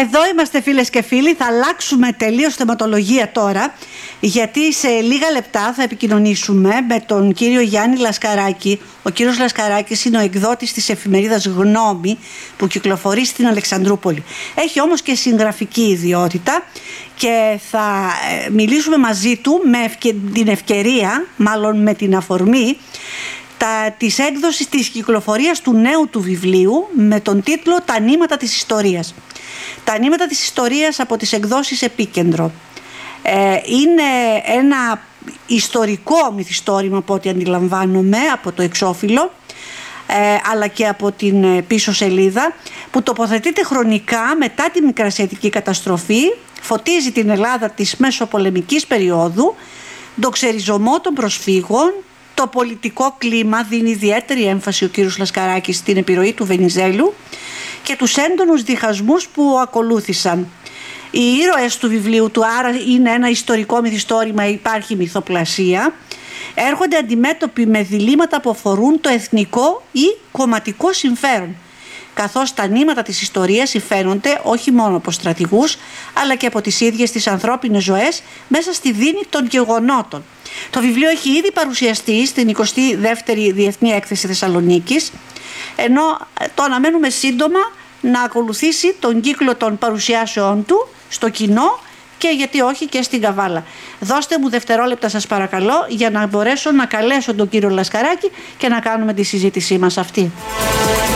Εδώ είμαστε φίλες και φίλοι, θα αλλάξουμε τελείως θεματολογία τώρα, γιατί σε λίγα λεπτά θα επικοινωνήσουμε με τον κύριο Γιάννη Λασκαράκη. Ο κύριος Λασκαράκης είναι ο εκδότης της εφημερίδας Γνώμη που κυκλοφορεί στην Αλεξανδρούπολη. Έχει όμως και συγγραφική ιδιότητα και θα μιλήσουμε μαζί του με την ευκαιρία, μάλλον με την αφορμή, της έκδοσης της κυκλοφορίας του νέου του βιβλίου με τον τίτλο «Τα νήματα της ιστορίας». Τα νήματα της ιστορίας από τις εκδόσεις Επίκεντρο. Είναι ένα ιστορικό μυθιστόρημα από ό,τι αντιλαμβάνομαι από το εξώφυλλο, αλλά και από την πίσω σελίδα, που τοποθετείται χρονικά μετά τη Μικρασιατική καταστροφή, φωτίζει την Ελλάδα της μεσοπολεμικής περίοδου, τον ξεριζωμό των προσφύγων, το πολιτικό κλίμα, δίνει ιδιαίτερη έμφαση ο κύριος Λασκαράκης στην επιρροή του Βενιζέλου και τους έντονους διχασμούς που ακολούθησαν. Οι ήρωες του βιβλίου του, άρα είναι ένα ιστορικό μυθιστόρημα, υπάρχει μυθοπλασία, έρχονται αντιμέτωποι με διλήμματα που αφορούν το εθνικό ή κομματικό συμφέρον, καθώς τα νήματα της ιστορίας υφαίνονται όχι μόνο από στρατηγούς, αλλά και από τις ίδιες τις ανθρώπινες ζωές μέσα στη δίνη των γεγονότων. Το βιβλίο έχει ήδη παρουσιαστεί στην 22η Διεθνή Έκθεση Θεσσαλονίκης, ενώ το αναμένουμε σύντομα να ακολουθήσει τον κύκλο των παρουσιάσεών του στο κοινό και γιατί όχι και στην Καβάλα. Δώστε μου δευτερόλεπτα σας παρακαλώ για να μπορέσω να καλέσω τον κύριο Λασκαράκη και να κάνουμε τη συζήτησή μας αυτή.